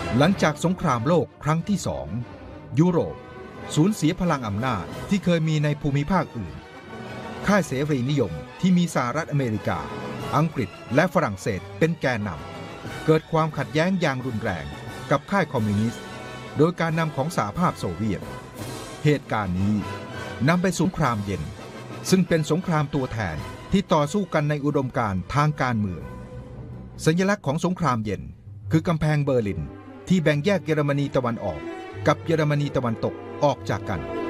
หลังจากสงครามโลกครั้งที่สองยุโรปสูญเสียพลังอำนาจที่เคยมีในภูมิภาคอื่นค่ายเสรีนิยมที่มีสหรัฐอเมริกาอังกฤษและฝรั่งเศสเป็นแกนนำเกิดความขัดแย้งอย่างรุนแรงกับค่ายคอมมิวนิสต์โดยการนำของสหภาพโซเวียตเหตุการณ์นี้นำไปสู่สงครามเย็นซึ่งเป็นสงครามตัวแทนที่ต่อสู้กันในอุดมการณ์ทางการเมืองสัญลักษณ์ของสงครามเย็นคือกำแพงเบอร์ลินที่แบ่งแยกเยอรมนีตะวันออกกับเยอรมนีตะวันตกออกจากกัน